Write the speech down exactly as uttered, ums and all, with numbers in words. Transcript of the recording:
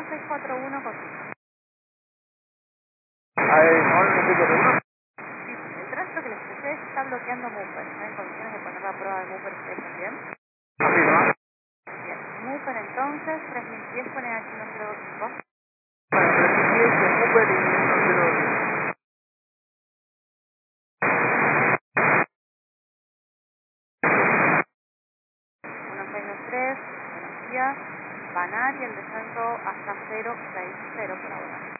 seis cuatro uno Coquimbo. A ver, no, no estoy con uno. Sí, el tránsito que les expresé está bloqueando Mupper. ¿Están en condiciones de poner la prueba de Mupper ustedes también? Arriba. Bien. Mupper entonces, tres mil diez con H uno cero dos cinco. Bueno, pero si quieres que Uber y no quiero... uno seis dos tres, buenos días. Banar y el descenso hasta cero seis cero por ahora.